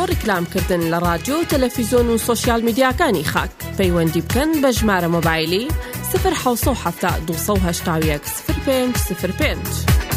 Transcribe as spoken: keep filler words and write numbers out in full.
بۆ ڕیکلامکردن لە رادیۆ و تەلەڤیزۆن و سۆشیال میدیاکانی خاک پەیوەندی بکەن بە ژمارە مۆبایلی صفر حوت هەفت دوو هەشت یەک صفر پێنج صفر پێنج.